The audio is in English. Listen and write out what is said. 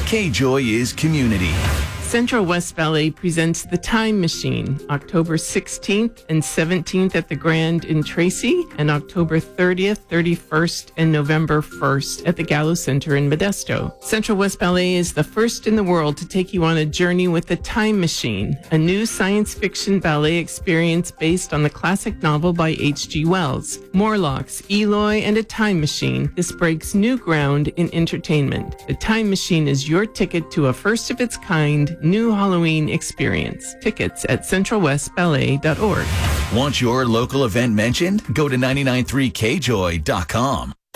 K-Joy is community. Central West Ballet presents The Time Machine, October 16th and 17th at the Grand in Tracy, and October 30th, 31st, and November 1st at the Gallo Center in Modesto. Central West Ballet is the first in the world to take you on a journey with The Time Machine, a new science fiction ballet experience based on the classic novel by H.G. Wells. Morlocks, Eloy, and a time machine. This breaks new ground in entertainment. The Time Machine is your ticket to a first-of-its-kind new Halloween experience. Tickets at centralwestballet.org. Want your local event mentioned? Go to 993kjoy.com.